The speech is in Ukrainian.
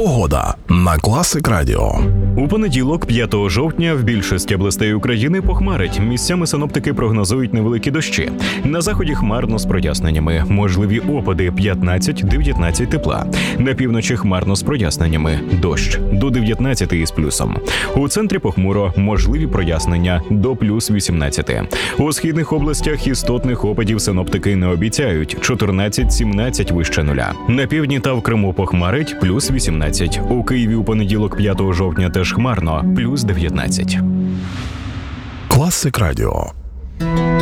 Погода на Класик Радіо. У понеділок, 5 жовтня, в більшості областей України похмарить. Місцями синоптики прогнозують невеликі дощі. На заході хмарно з проясненнями. Можливі опади 15-19 тепла. На півночі хмарно з проясненнями. Дощ до 19 із плюсом. У центрі похмуро, можливі прояснення до плюс 18. У східних областях істотних опадів синоптики не обіцяють. 14-17 вище нуля. На півдні та в Криму похмарить плюс 18. У Києві у понеділок, 5 жовтня, теж хмарно, плюс 19. Класик Радіо.